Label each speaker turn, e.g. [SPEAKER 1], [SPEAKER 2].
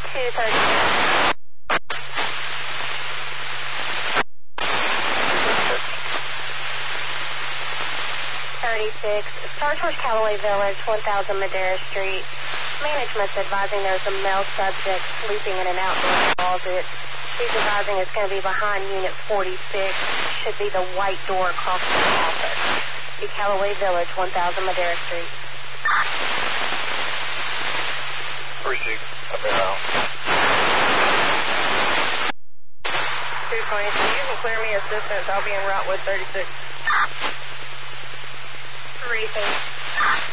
[SPEAKER 1] 230. 36, Sarge Callaway Village, 1000 Madera Street. Management's advising there's a male subject sleeping in an outdoor closet. He's advising it's going to be behind Unit 46. Should be the white door across from the office. The Callaway Village, 1000 Madera Street.
[SPEAKER 2] 36, up and out.
[SPEAKER 1] 220, so you can clear me assistance. I'll be en route with 36. 36.